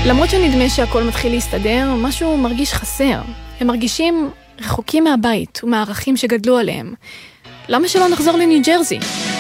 למרות שנדמה שהכל מתחיל להסתדר, משהו מרגיש חסר. הם מרגישים רחוקים מהבית ומהערכים שגדלו עליהם. למה שלא נחזור לניו ג'רזי?